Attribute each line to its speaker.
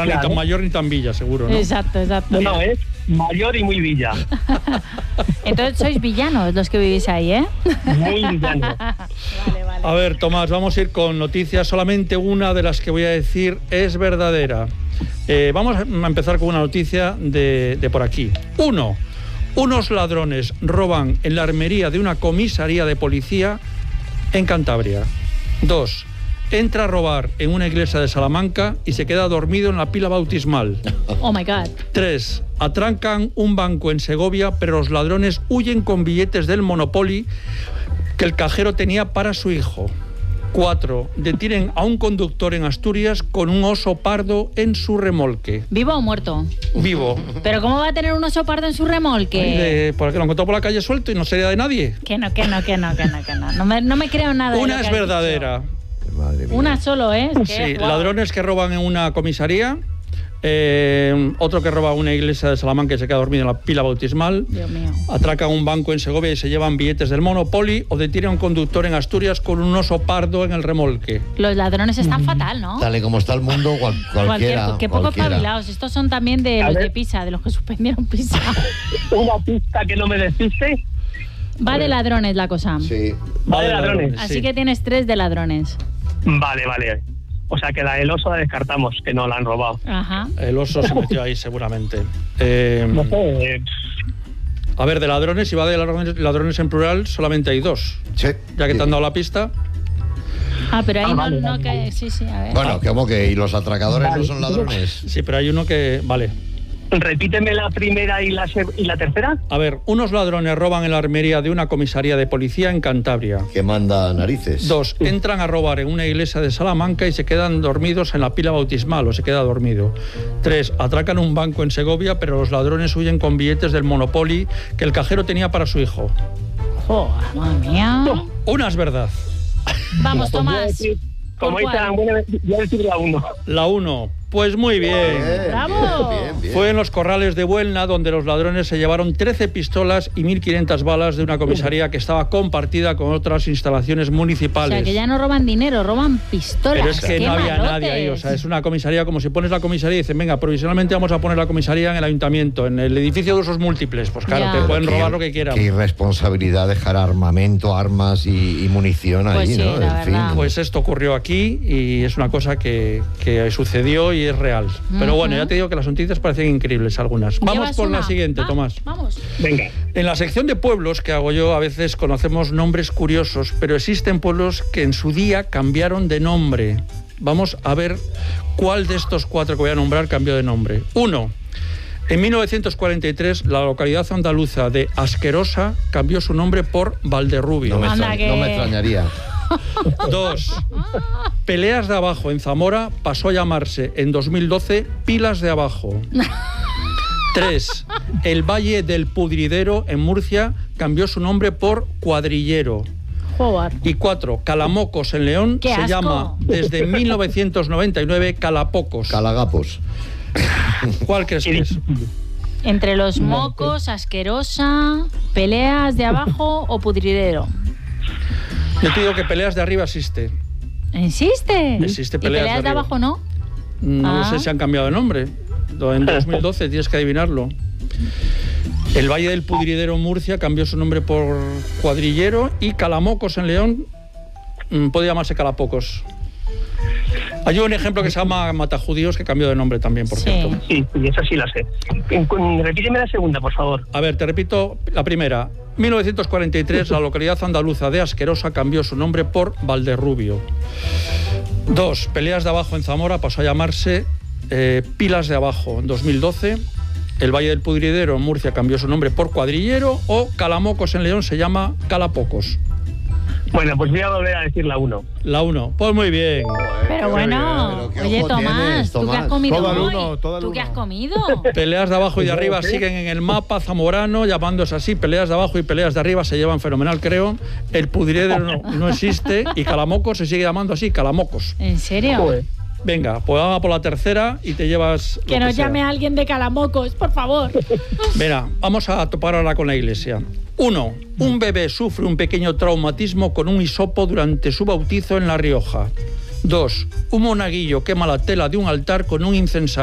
Speaker 1: ni tan mayor ni tan villa, seguro, ¿no?
Speaker 2: Exacto.
Speaker 3: No, es mayor y muy villa.
Speaker 2: Entonces sois villanos los que vivís ahí, ¿eh?
Speaker 3: Muy villano.
Speaker 2: Vale.
Speaker 1: A ver, Tomás, vamos a ir con noticias. Solamente una de las que voy a decir es verdadera. Vamos a empezar con una noticia de por aquí. Unos ladrones roban en la armería de una comisaría de policía en Cantabria. 2. Entra a robar en una iglesia de Salamanca y se queda dormido en la pila bautismal.
Speaker 2: Oh my God.
Speaker 1: 3. Atrancan un banco en Segovia, pero los ladrones huyen con billetes del Monopoly que el cajero tenía para su hijo. 4. Detienen a un conductor en Asturias con un oso pardo en su remolque.
Speaker 2: ¿Vivo o muerto?
Speaker 1: Vivo.
Speaker 2: ¿Pero cómo va a tener un oso pardo en su remolque?
Speaker 1: Porque lo encontró por la calle suelto y no sería de nadie.
Speaker 2: Que no. No me creo nada.
Speaker 1: Una es verdadera.
Speaker 4: Madre mía.
Speaker 2: Una solo, ¿eh?
Speaker 1: Sí, ladrones que roban en una comisaría. Otro que roba una iglesia de Salamanca y se queda dormido en la pila bautismal.
Speaker 2: Dios mío.
Speaker 1: Atracan un banco en Segovia y se llevan billetes del Monopoly. O detienen a un conductor en Asturias con un oso pardo en el remolque.
Speaker 2: Los ladrones están fatal, ¿no?
Speaker 4: Tal y como está el mundo, cualquiera.
Speaker 2: Qué poco espabilados. Estos son también de los de Pisa, de los que suspendieron Pisa.
Speaker 3: Una pista que no me deciste.
Speaker 2: Va de ladrones la cosa.
Speaker 4: Sí.
Speaker 3: Va de ladrones.
Speaker 2: Así
Speaker 1: sí.
Speaker 2: que tienes 3 de ladrones.
Speaker 3: Vale. O sea que la del oso la descartamos, que no la han robado.
Speaker 2: Ajá.
Speaker 1: El oso se metió ahí seguramente.
Speaker 3: No sé.
Speaker 1: A ver, de ladrones, si va de ladrones en plural, solamente hay 2.
Speaker 4: Sí.
Speaker 1: Ya que te han dado la pista.
Speaker 2: Pero ahí
Speaker 3: vale.
Speaker 2: que... Sí, a ver.
Speaker 4: Bueno, ¿cómo que? ¿Y los atracadores no son ladrones?
Speaker 1: Sí, pero hay uno que... Vale.
Speaker 3: Repíteme la primera y la tercera.
Speaker 1: A ver, unos ladrones roban en la armería de una comisaría de policía en Cantabria.
Speaker 4: Que manda narices.
Speaker 1: 2. Entran a robar en una iglesia de Salamanca y se quedan dormidos en la pila bautismal o se queda dormido. 3. Atracan un banco en Segovia, pero los ladrones huyen con billetes del Monopoly que el cajero tenía para su hijo.
Speaker 2: Joder, madre mía.
Speaker 1: Una es verdad.
Speaker 2: Vamos, Tomás.
Speaker 3: Como
Speaker 2: ¿Por
Speaker 3: dice, voy a decir la 1.
Speaker 1: La 1. Pues muy bien.
Speaker 2: ¡Bravo!
Speaker 4: Bien.
Speaker 1: Fue en los corrales de Buelna donde los ladrones se llevaron 13 pistolas y 1.500 balas de una comisaría que estaba compartida con otras instalaciones
Speaker 2: O
Speaker 1: municipales.
Speaker 2: sea, que ya no roban dinero, roban pistolas.
Speaker 1: Pero es que
Speaker 2: ¡Qué
Speaker 1: no había
Speaker 2: malotes!
Speaker 1: nadie ahí, o sea, es una comisaría, como si pones la comisaría y dicen, venga, provisionalmente vamos a poner la comisaría en el ayuntamiento, en el edificio de usos múltiples. Pues claro,
Speaker 2: Ya.
Speaker 1: te pueden robar lo que quieran.
Speaker 4: Qué irresponsabilidad dejar armamento, armas y munición
Speaker 2: Pues
Speaker 4: ahí,
Speaker 2: sí,
Speaker 4: ¿no?
Speaker 2: la verdad.
Speaker 1: Pues esto ocurrió aquí y es una cosa que sucedió y es real. Pero bueno, ya te digo que las noticias parecen increíbles algunas. Vamos
Speaker 2: ¿Llevas
Speaker 1: con
Speaker 2: una?
Speaker 1: la siguiente, Tomás.
Speaker 2: Vamos.
Speaker 3: Venga.
Speaker 1: En la sección de pueblos que hago yo, a veces conocemos nombres curiosos, pero existen pueblos que en su día cambiaron de nombre. Vamos a ver cuál de estos 4 que voy a nombrar cambió de nombre. 1. En 1943, la localidad andaluza de Asquerosa cambió su nombre por Valderrubio.
Speaker 4: No me
Speaker 2: Anda, que-
Speaker 4: extrañaría.
Speaker 1: 2. Peleas de Abajo en Zamora pasó a llamarse en 2012 Pilas de Abajo. 3. El Valle del Pudridero en Murcia cambió su nombre por Cuadrillero.
Speaker 2: Joder.
Speaker 1: Y 4. Calamocos en León
Speaker 2: ¡Qué
Speaker 1: se
Speaker 2: asco!
Speaker 1: llama desde 1999 Calapocos.
Speaker 4: Calagapos.
Speaker 1: ¿Cuál crees que es?
Speaker 2: Entre los mocos, asquerosa, peleas de abajo o pudridero.
Speaker 1: Yo te digo que Peleas de Arriba existe.
Speaker 2: ¿Existe?
Speaker 1: Existe
Speaker 2: ¿Y
Speaker 1: Peleas
Speaker 2: peleas
Speaker 1: de
Speaker 2: de
Speaker 1: Arriba.
Speaker 2: abajo no?
Speaker 1: No
Speaker 2: Ah.
Speaker 1: sé si han cambiado de nombre. En 2012 tienes que adivinarlo. El Valle del Pudridero en Murcia cambió su nombre por Cuadrillero y Calamocos en León puede llamarse Calapocos. Hay un ejemplo que se llama Matajudíos que cambió de nombre también, por
Speaker 2: Sí.
Speaker 1: cierto.
Speaker 3: Sí, esa sí la sé. Repíteme la segunda, por favor.
Speaker 1: A ver, te repito la primera. 1943, la localidad andaluza de Asquerosa cambió su nombre por Valderrubio. 2. Peleas de Abajo en Zamora pasó a llamarse Pilas de Abajo en 2012. El Valle del Pudridero en Murcia cambió su nombre por Cuadrillero. O Calamocos en León se llama Calapocos.
Speaker 3: Bueno, pues voy a volver a decir la 1.
Speaker 1: La 1. Pues muy bien.
Speaker 2: Pero bueno,
Speaker 4: Pero qué
Speaker 2: oye
Speaker 4: ojo
Speaker 2: Tomás,
Speaker 4: tienes,
Speaker 2: ¿tú qué has
Speaker 4: Tomás.
Speaker 2: comido
Speaker 5: Todo al
Speaker 2: hoy?
Speaker 5: uno, todo al
Speaker 2: ¿Tú qué
Speaker 5: uno.
Speaker 2: has comido?
Speaker 1: Peleas de Abajo y de Arriba siguen en el mapa zamorano, llamándose así. Peleas de Abajo y Peleas de Arriba se llevan fenomenal, creo. El Pudridero no existe y Calamocos se sigue llamando así, Calamocos.
Speaker 2: ¿En serio?
Speaker 1: Venga, pues vamos por la tercera y te llevas...
Speaker 2: Que nos llame alguien de Calamocos, por favor.
Speaker 1: Mira, vamos a topar ahora con la iglesia. 1. Un bebé sufre un pequeño traumatismo con un hisopo durante su bautizo en La Rioja. 2. Un monaguillo quema la tela de un altar con un incensario.